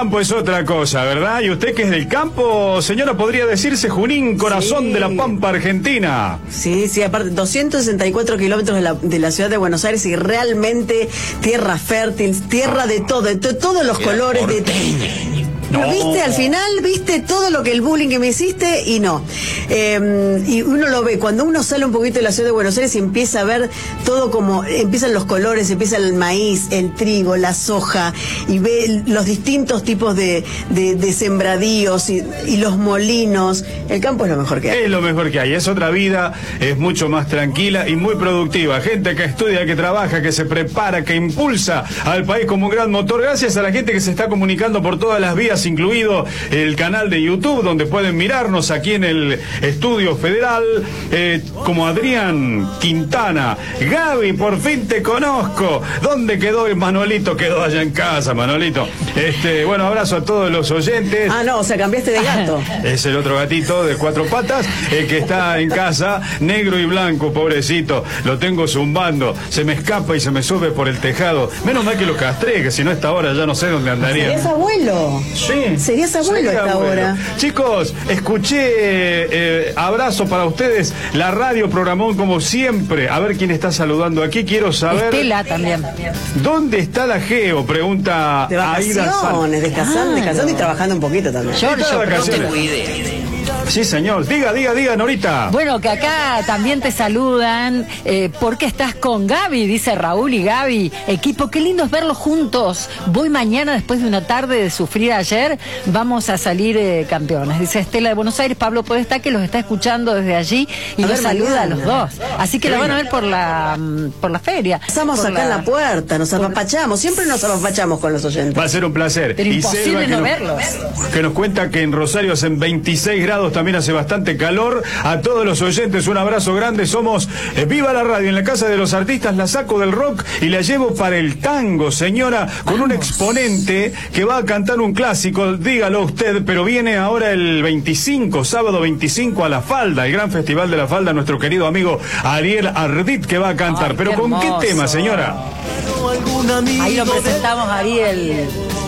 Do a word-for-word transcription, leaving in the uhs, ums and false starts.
campo es otra cosa, ¿verdad? Y usted que es del campo, señora, podría decirse Junín, corazón sí. de la Pampa Argentina. Sí, sí, aparte, doscientos sesenta y cuatro kilómetros de la, de la ciudad de Buenos Aires y realmente tierra fértil, tierra de todo, de to, todos los colores, de... No. ¿Viste al final? ¿Viste todo lo que el bullying que me hiciste? Y no. Eh, y uno lo ve, cuando uno sale un poquito de la ciudad de Buenos Aires y empieza a ver todo como, empiezan los colores, empieza el maíz, el trigo, la soja, y ve los distintos tipos de, de, de sembradíos y, y los molinos. El campo es lo mejor que hay. Es lo mejor que hay, es otra vida, es mucho más tranquila y muy productiva. Gente que estudia, que trabaja, que se prepara, que impulsa al país como un gran motor. Gracias a la gente que se está comunicando por todas las vías, incluido el canal de YouTube, donde pueden mirarnos aquí en el Estudio Federal, eh, como Adrián Quintana. Gaby, por fin te conozco. ¿Dónde quedó el Manolito? Quedó allá en casa, Manolito. Este, bueno, abrazo a todos los oyentes. Ah, no, o sea, cambiaste de gato. Es el otro gatito de cuatro patas, el que está en casa, negro y blanco, pobrecito. Lo tengo zumbando, se me escapa y se me sube por el tejado. Menos mal que lo castré, que si no a esta hora ya no sé dónde andaría. ¿Serías abuelo? Sí. ¿Serías abuelo a esta abuelo. hora? Chicos, escuché, eh, abrazo para ustedes, la radio programón como siempre. A ver quién está saludando aquí, quiero saber. Estela también. ¿Dónde está la Geo? Pregunta de vacaciones, Aida descansando, descansando y trabajando un poquito también. Giorgio, no te cuide. Sí, señor. Diga, diga, diga, Norita. Bueno, que acá también te saludan eh, porque estás con Gaby, dice Raúl y Gaby. Equipo, qué lindo es verlos juntos. Voy mañana, después de una tarde de sufrir ayer, vamos a salir eh, campeones. Dice Estela de Buenos Aires, Pablo Podestá, que los está escuchando desde allí y a los saluda mañana a los dos. Así que lo van a ver por la por la feria. Estamos por acá la... en la puerta, nos apapachamos, siempre nos apapachamos con los oyentes. Va a ser un placer. Pero y imposible no nos, verlos. Que nos cuenta que en Rosario hacen veintiséis grados, también hace bastante calor. A todos los oyentes un abrazo grande. Somos eh, Viva la Radio, en la Casa de los Artistas. La saco del rock y la llevo para el tango, señora, con Vamos. un exponente que va a cantar un clásico, dígalo usted, pero viene ahora el veinticinco, sábado veinticinco, a La Falda, el gran festival de La Falda, nuestro querido amigo Ariel Ardit, que va a cantar. Ay, pero ¿con hermoso. qué tema, señora? Ahí lo presentamos, Ariel.